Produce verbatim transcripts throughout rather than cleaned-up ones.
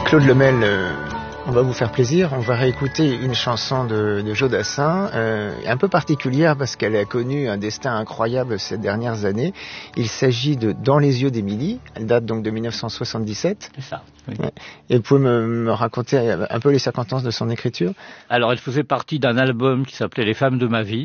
Claude Lemel, euh, on va vous faire plaisir. On va réécouter une chanson de, de Joe Dassin, euh, un peu particulière parce qu'elle a connu un destin incroyable ces dernières années. Il s'agit de Dans les yeux d'Émilie. Elle date donc de dix-neuf cent soixante-dix-sept. C'est ça. Oui. Et vous pouvez me, me raconter un peu les circonstances de son écriture? Alors, elle faisait partie d'un album qui s'appelait Les femmes de ma vie.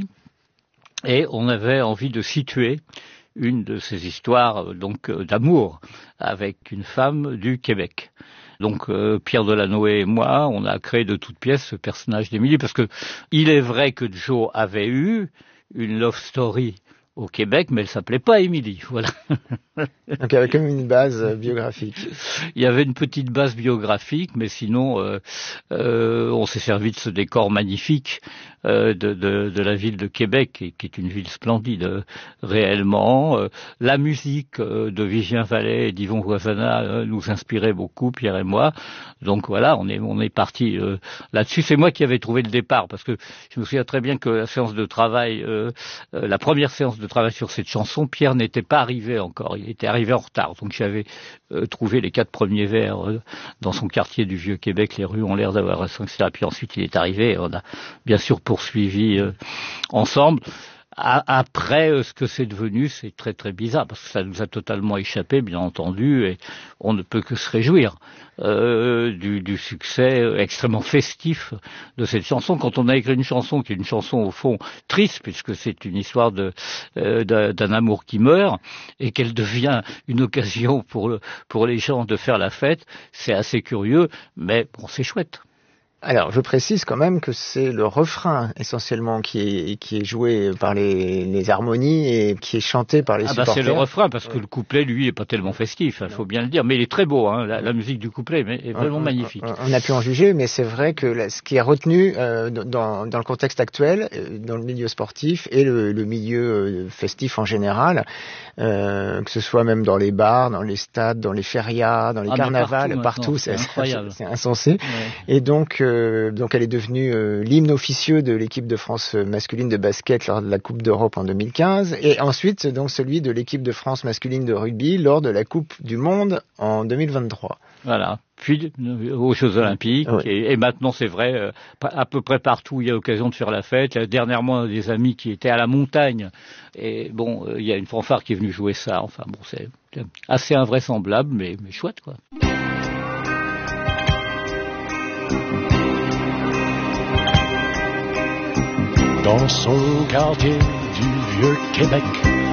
Et on avait envie de situer une de ces histoires donc d'amour avec une femme du Québec. Donc euh, Pierre Delanoë et moi, on a créé de toutes pièces ce personnage d'Émilie, parce que il est vrai que Joe avait eu une love story au Québec, mais elle s'appelait pas Émilie, voilà. Donc il y avait comme une base biographique. Il y avait une petite base biographique, mais sinon, euh, euh, on s'est servi de ce décor magnifique euh, de, de, de la ville de Québec, qui, qui est une ville splendide, euh, réellement. Euh, la musique euh, de Vivien Vallet et d'Yvon Voisana euh, nous inspirait beaucoup, Pierre et moi. Donc voilà, on est, on est parti euh, là-dessus. C'est moi qui avais trouvé le départ, parce que je me souviens très bien que la séance de travail, euh, euh, la première séance de travail sur cette chanson, Pierre n'était pas arrivé encore. Il était arrivé en retard, donc j'avais euh, trouvé les quatre premiers vers euh, dans son quartier du Vieux-Québec. Les rues ont l'air d'avoir et cetera. Puis ensuite il est arrivé, et on a bien sûr poursuivi euh, ensemble. A- après, euh, ce que c'est devenu, c'est très très bizarre, parce que ça nous a totalement échappé, bien entendu, et on ne peut que se réjouir euh, du, du succès extrêmement festif de cette chanson. Quand on a écrit une chanson qui est une chanson au fond triste, puisque c'est une histoire de, euh, d'un, d'un amour qui meurt, et qu'elle devient une occasion pour, le, pour les gens de faire la fête, c'est assez curieux, mais bon, c'est chouette. Alors, je précise quand même que c'est le refrain essentiellement qui est, qui est joué par les, les harmonies et qui est chanté par les ah supporters. Bah c'est le refrain, parce que le couplet, lui, est pas tellement festif, il faut bien le dire. Mais il est très beau, hein, la, la musique du couplet est vraiment on, magnifique. On, on a pu en juger, mais c'est vrai que là, ce qui est retenu euh, dans, dans le contexte actuel, euh, dans le milieu sportif et le, le milieu euh, festif en général, euh, que ce soit même dans les bars, dans les stades, dans les férias, dans les ah, carnavals, partout, partout, c'est, c'est, incroyable. c'est, c'est insensé. Ouais. Et donc, euh, donc elle est devenue euh, l'hymne officieux de l'équipe de France masculine de basket lors de la Coupe d'Europe en deux mille quinze, et ensuite donc celui de l'équipe de France masculine de rugby lors de la Coupe du Monde en deux mille vingt-trois. Voilà. Puis aux Jeux Olympiques, oui. et, et maintenant c'est vrai, euh, à peu près partout il y a occasion de faire la fête. Dernièrement, des amis qui étaient à la montagne, et bon, euh, il y a une fanfare qui est venue jouer ça. Enfin bon, c'est assez invraisemblable, mais, mais chouette quoi. Dans son quartier du Vieux-Québec,